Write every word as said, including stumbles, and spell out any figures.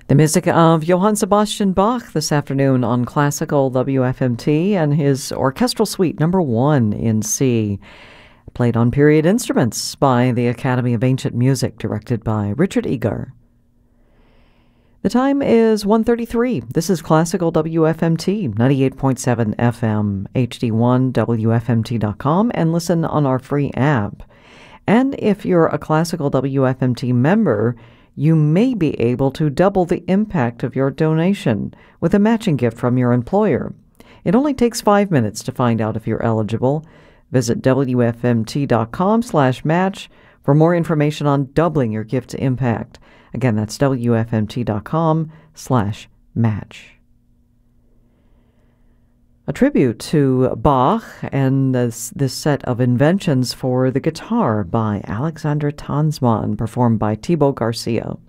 The music of Johann Sebastian Bach this afternoon on Classical W F M T and his Orchestral Suite number one in C, played on period instruments by the Academy of Ancient Music, directed by Richard Egar. The time is one thirty-three. This is Classical W F M T, ninety-eight point seven F M, H D one, W F M T dot com, and listen on our free app. And if you're a Classical W F M T member, you may be able to double the impact of your donation with a matching gift from your employer. It only takes five minutes to find out if you're eligible. Visit W F M T dot com slash match for more information on doubling your gift's impact. Again, that's W F M T dot com slash match. A tribute to Bach and this, this set of inventions for the guitar by Alexandre Tanzmann, performed by Thibaut Garcia.